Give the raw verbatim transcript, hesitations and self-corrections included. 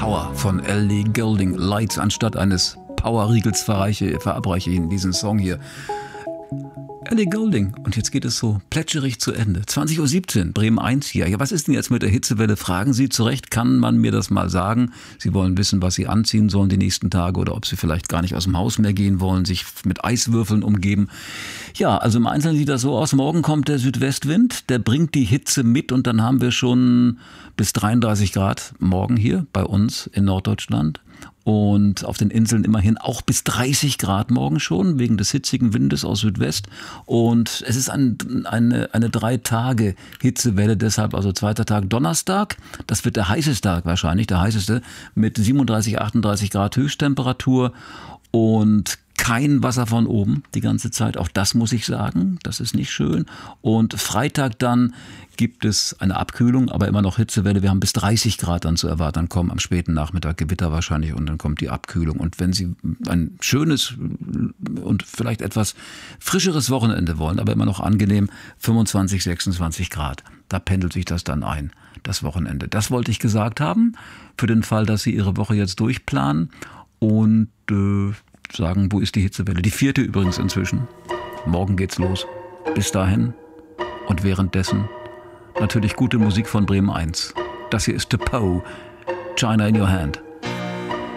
Power von Ellie Goulding. Lights anstatt eines Power-Riegels verreiche, verabreiche ich Ihnen diesen Song hier. Ellie Goulding. Und jetzt geht es so plätscherig zu Ende. zwanzig Uhr siebzehn, Bremen eins hier. Ja, was ist denn jetzt mit der Hitzewelle? Fragen Sie zu Recht. Kann man mir das mal sagen? Sie wollen wissen, was Sie anziehen sollen die nächsten Tage oder ob Sie vielleicht gar nicht aus dem Haus mehr gehen wollen, sich mit Eiswürfeln umgeben. Ja, also im Einzelnen sieht das so aus. Morgen kommt der Südwestwind, der bringt die Hitze mit und dann haben wir schon bis dreiunddreißig Grad morgen hier bei uns in Norddeutschland. Und auf den Inseln immerhin auch bis dreißig Grad morgen schon, wegen des hitzigen Windes aus Südwest. Und es ist ein, eine, eine drei Tage Hitzewelle, deshalb also zweiter Tag Donnerstag. Das wird der heißeste Tag wahrscheinlich, der heißeste, mit siebenunddreißig, achtunddreißig Grad Höchsttemperatur und kein Wasser von oben die ganze Zeit. Auch das muss ich sagen, das ist nicht schön. Und Freitag dann gibt es eine Abkühlung, aber immer noch Hitzewelle. Wir haben bis dreißig Grad dann zu erwarten. Dann kommen am späten Nachmittag Gewitter wahrscheinlich und dann kommt die Abkühlung. Und wenn Sie ein schönes und vielleicht etwas frischeres Wochenende wollen, aber immer noch angenehm, fünfundzwanzig, sechsundzwanzig Grad. Da pendelt sich das dann ein, das Wochenende. Das wollte ich gesagt haben, für den Fall, dass Sie Ihre Woche jetzt durchplanen und äh, sagen, wo ist die Hitzewelle? Die vierte übrigens inzwischen. Morgen geht's los. Bis dahin und währenddessen natürlich gute Musik von Bremen eins. Das hier ist The Poe, China in Your Hand.